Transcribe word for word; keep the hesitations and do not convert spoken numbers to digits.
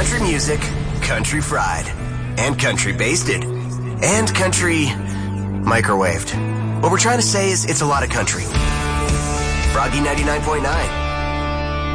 Country music, country fried, and country basted, and country microwaved. What we're trying to say is it's a lot of country. Froggy ninety-nine point nine.